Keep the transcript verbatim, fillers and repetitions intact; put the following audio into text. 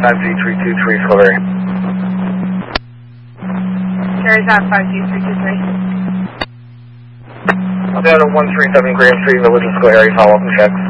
five G three two three Scolari. Carries out five G three two three. Delta one three seven Graham Street, Village of Scolari, follow-up and checks.